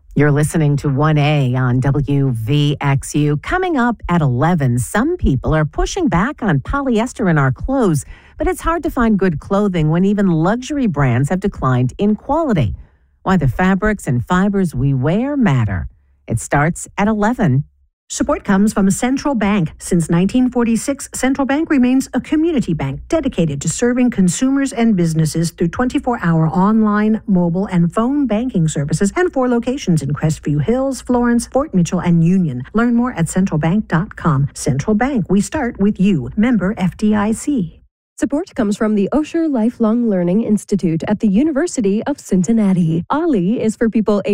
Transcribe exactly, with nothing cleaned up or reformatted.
You're listening to one A on W V X U. Coming up at eleven, some people are pushing back on polyester in our clothes, but it's hard to find good clothing when even luxury brands have declined in quality. Why the fabrics and fibers we wear matter. It starts at eleven. Support comes from Central Bank. Since nineteen forty-six, Central Bank remains a community bank dedicated to serving consumers and businesses through twenty-four hour online, mobile, and phone banking services and four locations in Crestview Hills, Florence, Fort Mitchell, and Union. Learn more at central bank dot com. Central Bank, we start with you. Member F D I C. Support comes from the Osher Lifelong Learning Institute at the University of Cincinnati. OLLI is for people